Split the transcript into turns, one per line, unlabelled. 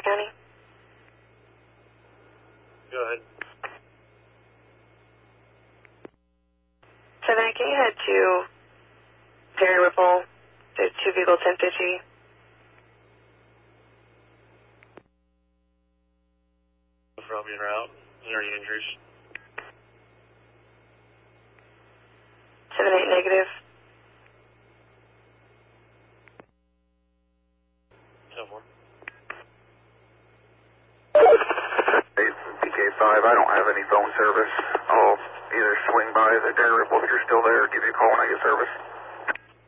County.
Go ahead.
7, can you head to Perry Whipple? There's 2 vehicles, 1050.
From en route. Is there any injuries?
7-8 negative.
10-4.
Hey, BK5, I don't have any phone service. I'll either swing by the Perry Whipple if you're still there or give you a call when I get service.